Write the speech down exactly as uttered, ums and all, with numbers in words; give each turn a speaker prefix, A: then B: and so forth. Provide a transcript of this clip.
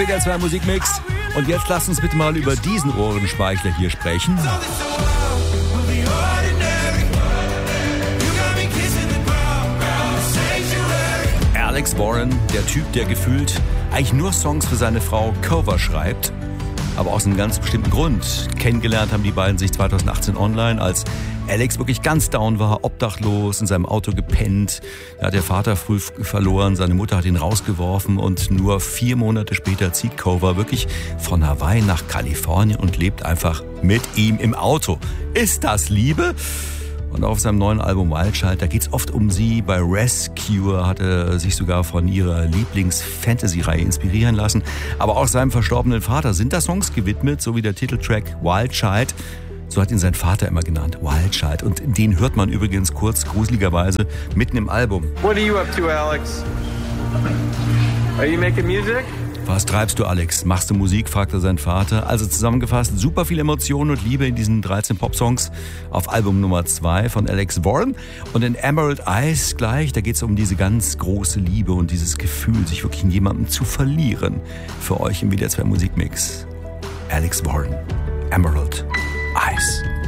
A: W D R zwei Musikmix. Und jetzt lasst uns bitte mal über diesen Ohrenspeichler hier sprechen. Alex Warren, der Typ, der gefühlt eigentlich nur Songs für seine Frau Cover schreibt. Aber aus einem ganz bestimmten Grund. Kennengelernt haben die beiden sich zweitausendachtzehn online, als Alex wirklich ganz down war, obdachlos, in seinem Auto gepennt. Er hat der Vater früh verloren, seine Mutter hat ihn rausgeworfen und nur vier Monate später zieht Cover wirklich von Hawaii nach Kalifornien und lebt einfach mit ihm im Auto. Ist das Liebe? Und auf seinem neuen Album Wild Child, da geht's oft um sie. Bei Rescue hat er sich sogar von ihrer Lieblings-Fantasy-Reihe inspirieren lassen. Aber auch seinem verstorbenen Vater sind da Songs gewidmet, so wie der Titeltrack Wild Child. So hat ihn sein Vater immer genannt, Wild Child. Und den hört man übrigens kurz, gruseligerweise, mitten im Album.
B: What are you up to, Alex? Are you making music?
A: Was treibst du, Alex? Machst du Musik? Fragte sein Vater. Also zusammengefasst, super viel Emotionen und Liebe in diesen dreizehn Popsongs auf Album Nummer zwei von Alex Warren. Und in Emerald Eyes gleich, da geht es um diese ganz große Liebe und dieses Gefühl, sich wirklich in jemandem zu verlieren. Für euch im W D R zwei Musikmix. Alex Warren, Emerald Eyes.